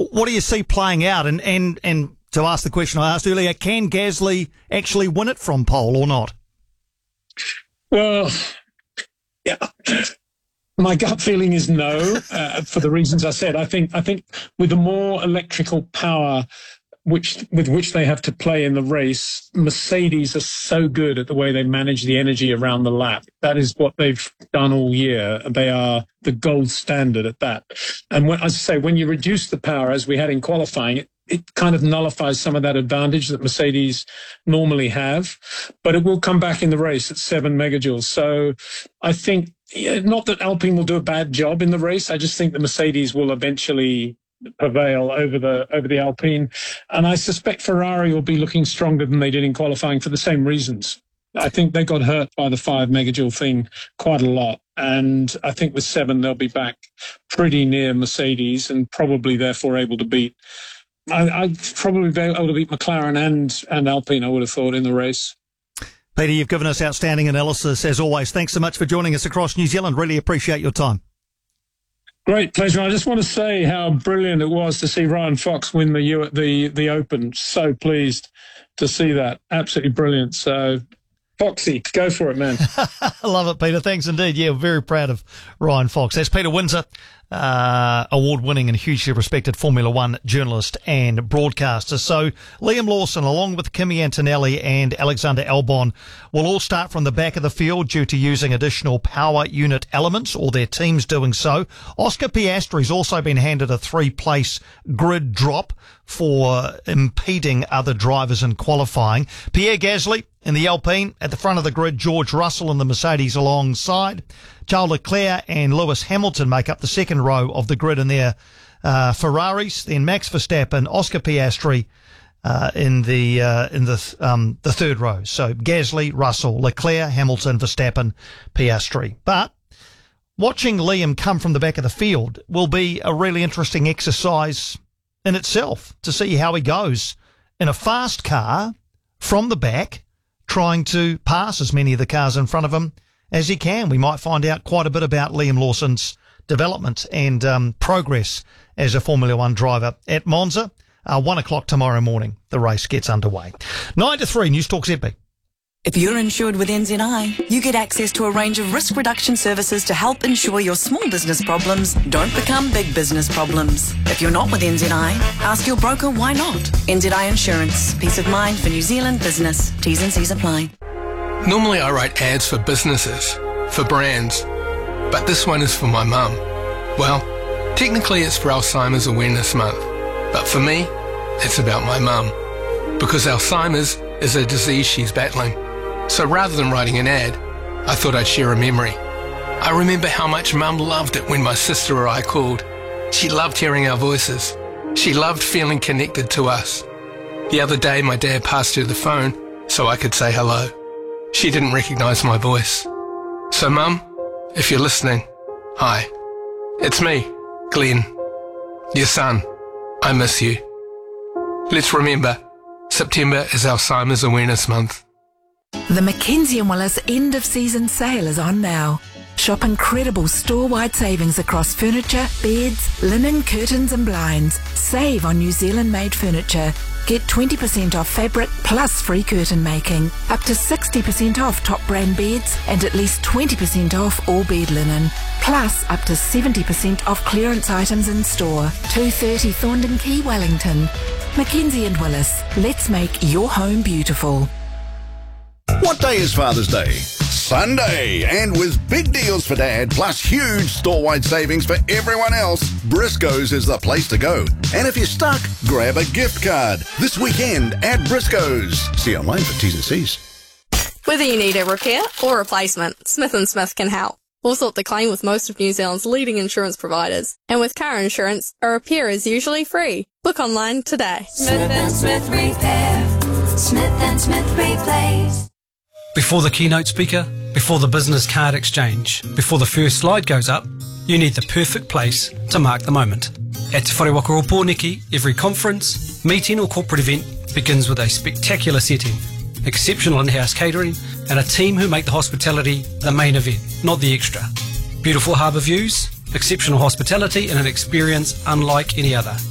What do you see playing out? And to ask the question I asked earlier, can Gasly actually win it from pole or not? Well, yeah. My gut feeling is no, for the reasons I said. I think with the more electrical power with which they have to play in the race, Mercedes are so good at the way they manage the energy around the lap. That is what they've done all year. They are the gold standard at that. And as I say, when you reduce the power, as we had in qualifying, it kind of nullifies some of that advantage that Mercedes normally have. But it will come back in the race at 7 megajoules. So I think, not that Alpine will do a bad job in the race. I just think the Mercedes will eventually prevail over the Alpine, and I suspect Ferrari will be looking stronger than they did in qualifying for the same reasons. I think they got hurt by the 5 megajoule thing quite a lot, and I think with 7 they'll be back pretty near Mercedes and probably therefore able to beat. I'd probably be able to beat McLaren and Alpine, I would have thought, in the race. Peter, you've given us outstanding analysis as always. Thanks so much for joining us across New Zealand. Really appreciate your time. Great pleasure. I just want to say how brilliant it was to see Ryan Fox win the Open. So pleased to see that. Absolutely brilliant. So, Foxy, go for it, man. I love it, Peter. Thanks indeed. Yeah, very proud of Ryan Fox. That's Peter Windsor, award-winning and hugely respected Formula One journalist and broadcaster. So Liam Lawson, along with Kimi Antonelli and Alexander Albon, will all start from the back of the field due to using additional power unit elements, or their teams doing so. Oscar Piastri's also been handed a 3-place grid drop for impeding other drivers in qualifying. Pierre Gasly in the Alpine at the front of the grid, George Russell in the Mercedes alongside. Charles Leclerc and Lewis Hamilton make up the second row of the grid in their Ferraris. Then Max Verstappen, Oscar Piastri in the third row. So Gasly, Russell, Leclerc, Hamilton, Verstappen, Piastri. But watching Liam come from the back of the field will be a really interesting exercise in itself to see how he goes in a fast car from the back, trying to pass as many of the cars in front of him as he can. We might find out quite a bit about Liam Lawson's development and progress as a Formula One driver at Monza. 1 o'clock tomorrow morning, the race gets underway. 9 to 3, News Talk ZB. If you're insured with NZI, you get access to a range of risk reduction services to help ensure your small business problems don't become big business problems. If you're not with NZI, ask your broker why not. NZI Insurance. Peace of mind for New Zealand business. T's and C's apply. Normally I write ads for businesses, for brands, but this one is for my mum. Well, technically it's for Alzheimer's Awareness Month, but for me, it's about my mum. Because Alzheimer's is a disease she's battling. So rather than writing an ad, I thought I'd share a memory. I remember how much Mum loved it when my sister or I called. She loved hearing our voices. She loved feeling connected to us. The other day my dad passed her the phone so I could say hello. She didn't recognise my voice. So Mum, if you're listening, hi. It's me, Glenn, your son. I miss you. Let's remember, September is Alzheimer's Awareness Month. The Mackenzie & Willis end of season sale is on now. Shop incredible store-wide savings across furniture, beds, linen, curtains and blinds. Save on New Zealand-made furniture. Get 20% off fabric plus free curtain making. Up to 60% off top brand beds and at least 20% off all bed linen. Plus up to 70% off clearance items in store. 230 Thorndon Quay, Wellington. Mackenzie & Willis. Let's make your home beautiful. What day is Father's Day? Sunday. And with big deals for Dad, plus huge store-wide savings for everyone else, Briscoe's is the place to go. And if you're stuck, grab a gift card. This weekend at Briscoe's. See online for T's and C's. Whether you need a repair or replacement, Smith & Smith can help. We'll sort the claim with most of New Zealand's leading insurance providers. And with car insurance, a repair is usually free. Book online today. Smith & Smith Repair. Smith & Smith Replace. Before the keynote speaker, before the business card exchange, before the first slide goes up, you need the perfect place to mark the moment. At Te Whareroa Ropōniki, every conference, meeting or corporate event begins with a spectacular setting, exceptional in-house catering, and a team who make the hospitality the main event, not the extra. Beautiful harbour views, exceptional hospitality, and an experience unlike any other.